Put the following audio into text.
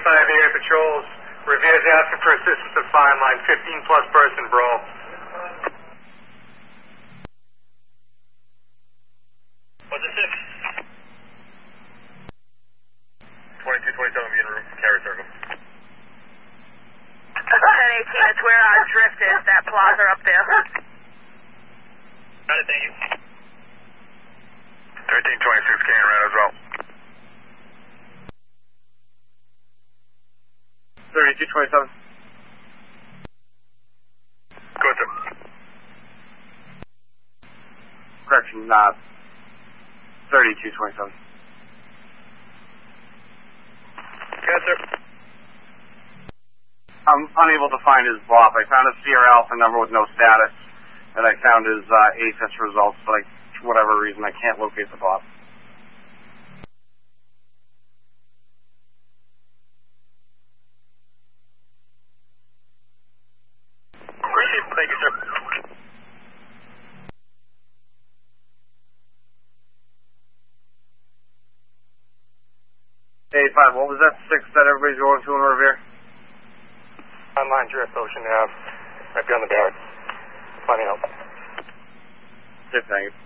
AFIVA patrols. Revere's asking for assistance at Fine Line, 15 plus person brawl. What's it 6? 2227 being room for carry circle. 1018, it's where our drift is, that plaza up there. Got it, thank you. 1326 can red as well. 3227. Go ahead, sir. Correction, 3227. Go ahead, sir. I'm unable to find his BOP. I found a Sierra Alpha number with no status, and I found his AFIS results, but for whatever reason, I can't locate the BOP. Thank you, sir. Hey, 5, what was that 6 that everybody's going to in Revere? Online drift, Ocean Ave. Right beyond the barracks. Plenty help. Good, thank you.